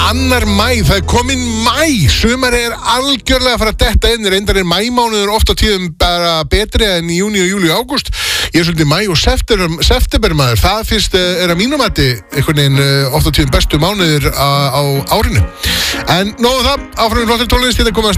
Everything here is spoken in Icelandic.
2. maí, það komin maí, sumari algjörlega að fara að detta inn, reyndar maímánuður ofta tíðum bara betri en í júní og júlí og ágúst, ég svolítið maí og september maður, það fyrst að mínum mati einhvern veginn ofta tíðum bestu mánuður á árinu, en nóðu það, áfram flottir tónlist, þetta komast